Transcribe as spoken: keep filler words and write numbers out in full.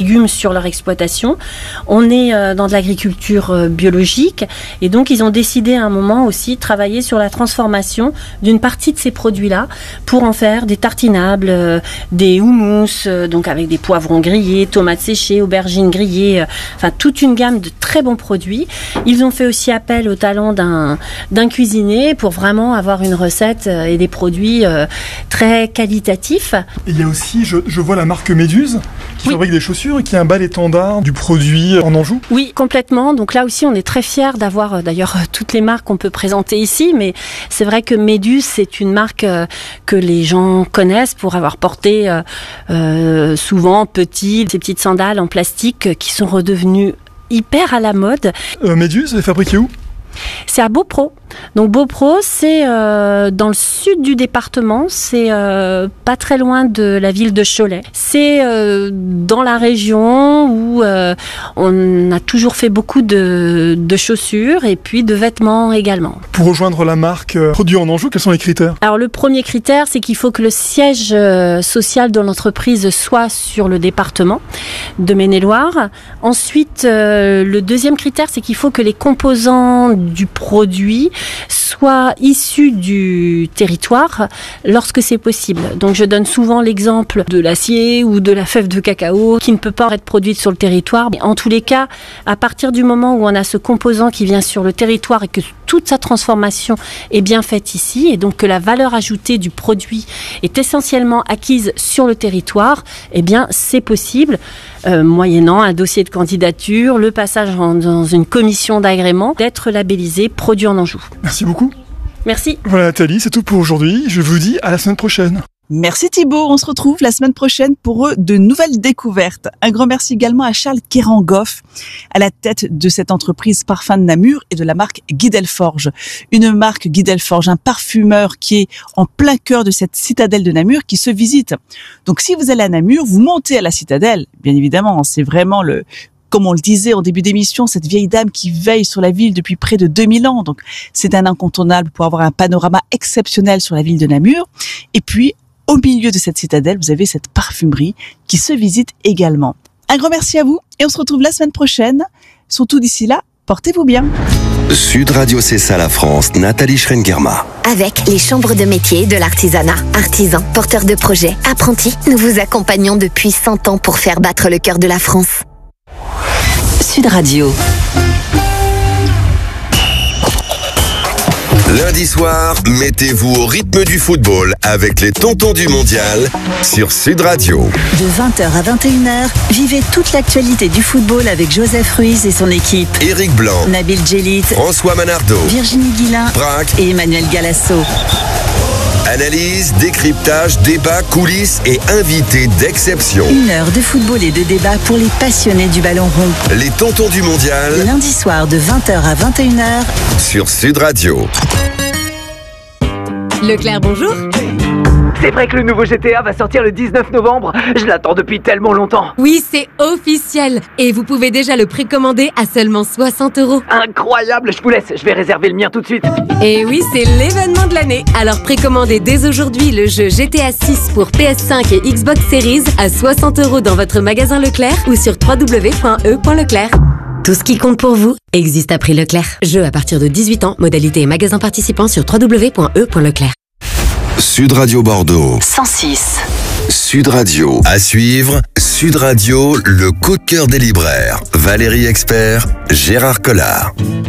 légumes sur leur exploitation. On est euh, dans de l'agriculture euh, biologique et donc ils ont décidé à un moment aussi de travailler sur la transformation d'une partie de ces produits-là pour en faire des tartinables, euh, des houmous, euh, donc avec des poivrons grillés, tomates séchées, aubergines grillées, euh, enfin toute une gamme de très bons produits. Ils ont fait aussi appel au talent d'un, d'un cuisinier pour vraiment avoir une recette euh, et des produits euh, très qualitatifs. Et il y a aussi, je, je vois la marque Méduse qui Oui. fabrique des chaussures et qui a un bal étendard du produit en Anjou. Oui, complètement. Donc là aussi, on est très fiers d'avoir euh, d'ailleurs toutes les marques qu'on peut présenter ici, mais c'est vrai que Méduse, c'est une marque euh, que les gens connaissent pour avoir porté euh, euh, souvent petit, ces petites sandales en plastique euh, qui sont redevenues hyper à la mode. Euh, Méduse est fabriquée où ? C'est à Beaupro. Donc Beaupro, c'est euh, dans le sud du département, c'est euh, pas très loin de la ville de Cholet. C'est euh, dans la région où euh, on a toujours fait beaucoup de, de chaussures et puis de vêtements également. Pour rejoindre la marque euh, produit en Anjou, quels sont les critères ? Alors le premier critère, c'est qu'il faut que le siège euh, social de l'entreprise soit sur le département de Maine-et-Loire. Ensuite, euh, le deuxième critère, c'est qu'il faut que les composants du produit soient issus du territoire lorsque c'est possible. Donc je donne souvent l'exemple de l'acier ou de la fève de cacao qui ne peut pas être produite sur le territoire. En tous les cas, à partir du moment où on a ce composant qui vient sur le territoire et que toute sa transformation est bien faite ici et donc que la valeur ajoutée du produit est essentiellement acquise sur le territoire, eh bien c'est possible, euh, moyennant un dossier de candidature, le passage en, dans une commission d'agrément, d'être labellisé produit en Anjou. Merci beaucoup. Merci. Voilà Nathalie, c'est tout pour aujourd'hui. Je vous dis à la semaine prochaine. Merci Thibaut, on se retrouve la semaine prochaine pour de nouvelles découvertes. Un grand merci également à Charles Kerangoff, à la tête de cette entreprise Parfum de Namur et de la marque Guy Delforge. Une marque Guy Delforge, un parfumeur qui est en plein cœur de cette citadelle de Namur qui se visite. Donc si vous allez à Namur, vous montez à la citadelle, bien évidemment, c'est vraiment le... Comme on le disait en début d'émission, cette vieille dame qui veille sur la ville depuis près de deux mille ans. Donc, c'est un incontournable pour avoir un panorama exceptionnel sur la ville de Namur. Et puis, au milieu de cette citadelle, vous avez cette parfumerie qui se visite également. Un grand merci à vous et on se retrouve la semaine prochaine. Surtout d'ici là, portez-vous bien. Sud Radio C'est ça la France, Nathalie Schrengerma. Avec les chambres de métiers de l'artisanat, artisans, porteurs de projets, apprentis, nous vous accompagnons depuis cent ans pour faire battre le cœur de la France. Sud Radio. Lundi soir, mettez-vous au rythme du football avec les Tontons du Mondial sur Sud Radio. De vingt heures à vingt et une heures, vivez toute l'actualité du football avec Joseph Ruiz et son équipe. Éric Blanc, Nabil Djellit, François Manardo, Virginie Guilin Braque et Emmanuel Galasso. Analyse, décryptage, débat, coulisses et invités d'exception. Une heure de football et de débat pour les passionnés du ballon rond. Les Tontons du Mondial, Lundi soir de vingt heures à vingt et une heures sur Sud Radio. Leclerc, bonjour. C'est vrai que le nouveau G T A va sortir le dix-neuf novembre. Je l'attends depuis tellement longtemps. Oui, c'est officiel. Et vous pouvez déjà le précommander à seulement soixante euros. Incroyable, je vous laisse. Je vais réserver le mien tout de suite. Et oui, c'est l'événement de l'année. Alors précommandez dès aujourd'hui le jeu G T A six pour P S cinq et Xbox Series à soixante euros dans votre magasin Leclerc ou sur w w w point e point leclerc. Tout ce qui compte pour vous existe à prix Leclerc. Jeu à partir de dix-huit ans, modalité et magasin participant sur w w w point e point leclerc. Sud Radio Bordeaux. cent six. Sud Radio. À suivre, Sud Radio, le coup de cœur des libraires. Valérie Expert, Gérard Collard.